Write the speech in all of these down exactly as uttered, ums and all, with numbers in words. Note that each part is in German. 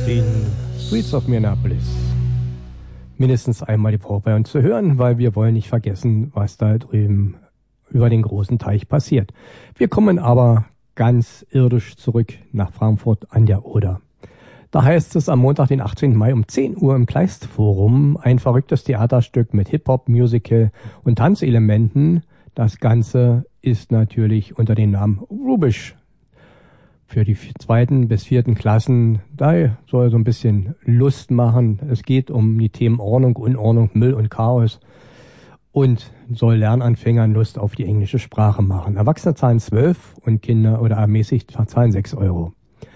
den Streets of Minneapolis mindestens einmal die Woche bei uns zu hören, weil wir wollen nicht vergessen, was da drüben über den großen Teich passiert. Wir kommen aber ganz irdisch zurück nach Frankfurt an der Oder. Da heißt es am Montag, den achtzehnten Mai um zehn Uhr im Kleistforum ein verrücktes Theaterstück mit Hip-Hop, Musical und Tanzelementen. Das Ganze ist natürlich unter dem Namen Rubisch. Für die zweiten bis vierten Klassen, da soll so ein bisschen Lust machen. Es geht um die Themen Ordnung, Unordnung, Müll und Chaos und soll Lernanfängern Lust auf die englische Sprache machen. Erwachsene zahlen zwölf und Kinder oder ermäßigt zahlen sechs Euro.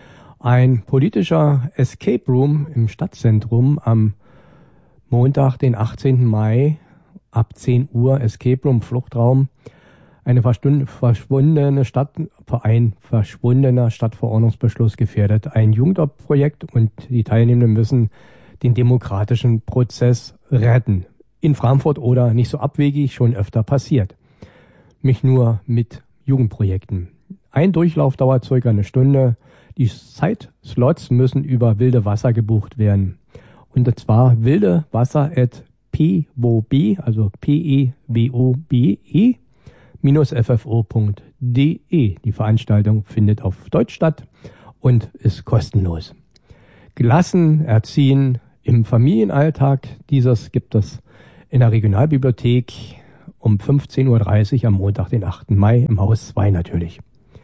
Ein politischer Escape Room im Stadtzentrum am Montag, den achtzehnten Mai ab zehn Uhr, Escape Room, Fluchtraum. Eine verschwundene Stadt, ein verschwundener Stadtverordnungsbeschluss gefährdet ein Jugendprojekt und die Teilnehmenden müssen den demokratischen Prozess retten. In Frankfurt oder nicht so abwegig schon öfter passiert. Nicht nur mit Jugendprojekten. Ein Durchlauf dauert circa eine Stunde. Die Zeitslots müssen über Wilde Wasser gebucht werden. Und zwar wilde Wasser at p w o b, also P E W O B E, f f o punkt d e. Die Veranstaltung findet auf Deutsch statt und ist kostenlos. Gelassen erziehen im Familienalltag. Dieses gibt es in der Regionalbibliothek um fünfzehn Uhr dreißig am Montag, den achten Mai, im Haus zwei natürlich.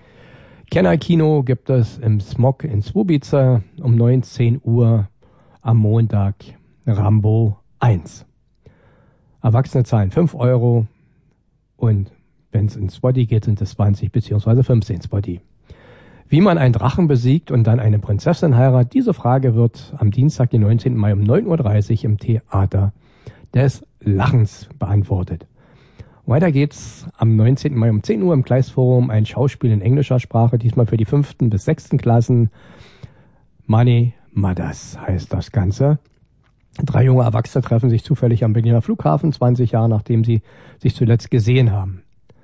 Kenner-Kino gibt es im Smog in Słubice um neunzehn Uhr am Montag, Rambo eins. Erwachsene zahlen fünf Euro und wenn es ins Spotty geht, sind es zwanzig bzw. fünfzehn Spotty. Wie man einen Drachen besiegt und dann eine Prinzessin heiratet, diese Frage wird am Dienstag, den neunzehnten Mai um neun Uhr dreißig im Theater des Lachens beantwortet. Weiter geht's am neunzehnten Mai um zehn Uhr im Kleistforum, ein Schauspiel in englischer Sprache, diesmal für die fünften bis sechsten Klassen. Money Mothers heißt das Ganze. Drei junge Erwachsene treffen sich zufällig am Berliner Flughafen, zwanzig Jahre nachdem sie sich zuletzt gesehen haben.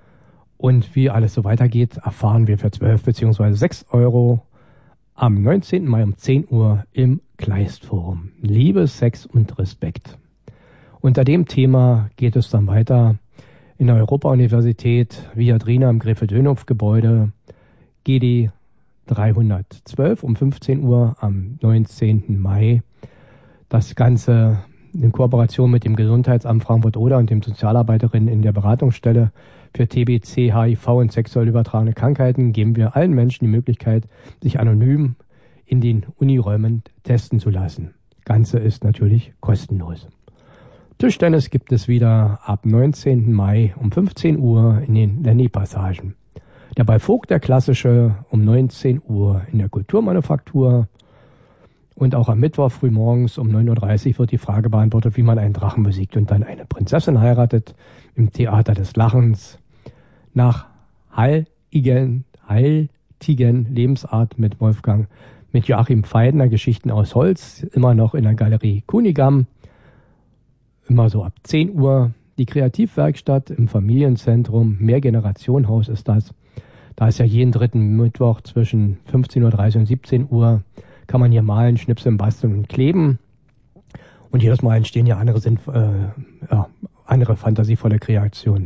Und wie alles so weitergeht, erfahren wir für zwölf bzw. sechs Euro am neunzehnten Mai um zehn Uhr im Kleistforum. Liebe, Sex und Respekt. Unter dem Thema geht es dann weiter in der Europa-Universität Viadrina im Gräfe-Dönhoff-Gebäude, G D dreihundertzwölf um fünfzehn Uhr am neunzehnten Mai. Das Ganze in Kooperation mit dem Gesundheitsamt Frankfurt-Oder und dem Sozialarbeiterinnen in der Beratungsstelle für T B C, H I V und sexuell übertragene Krankheiten geben wir allen Menschen die Möglichkeit, sich anonym in den Uniräumen testen zu lassen. Ganze ist natürlich kostenlos. Tischtennis gibt es wieder ab neunzehnten Mai um fünfzehn Uhr in den Lenny-Passagen. Der Ball Vogt, der klassische, um neunzehn Uhr in der Kulturmanufaktur. Und auch am Mittwoch frühmorgens um neun Uhr dreißig wird die Frage beantwortet, wie man einen Drachen besiegt und dann eine Prinzessin heiratet im Theater des Lachens. Nach heiligen, heiltigen Lebensart mit Wolfgang, mit Joachim Pfeidner, Geschichten aus Holz, immer noch in der Galerie Kunigam. Immer so ab zehn Uhr. Die Kreativwerkstatt im Familienzentrum, Mehrgenerationenhaus ist das. Da ist ja jeden dritten Mittwoch zwischen fünfzehn Uhr dreißig und siebzehn Uhr kann man hier malen, schnipseln, basteln und kleben. Und jedes Mal entstehen ja andere, Sinn, äh, ja, andere fantasievolle Kreationen.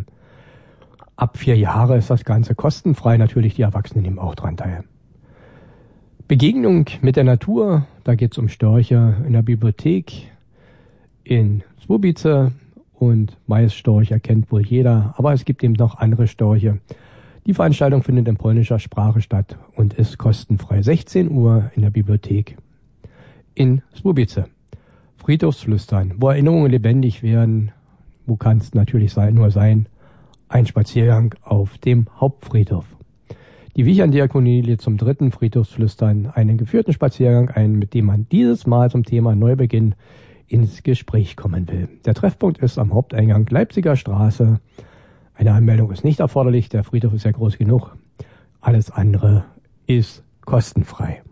Ab vier Jahre ist das Ganze kostenfrei. Natürlich, die Erwachsenen nehmen auch dran teil. Begegnung mit der Natur, da geht es um Störche in der Bibliothek in Słubice. Und Maisstorch erkennt wohl jeder, aber es gibt eben noch andere Storche. Die Veranstaltung findet in polnischer Sprache statt und ist kostenfrei. sechzehn Uhr in der Bibliothek in Słubice. Friedhofsflüstern, wo Erinnerungen lebendig werden. Wo kann es natürlich sein, nur sein? Ein Spaziergang auf dem Hauptfriedhof. Die Wichern-Diakonie lädt zum dritten Friedhofsflüstern einen geführten Spaziergang ein, mit dem man dieses Mal zum Thema Neubeginn ins Gespräch kommen will. Der Treffpunkt ist am Haupteingang Leipziger Straße. Eine Anmeldung ist nicht erforderlich, der Friedhof ist ja groß genug. Alles andere ist kostenfrei.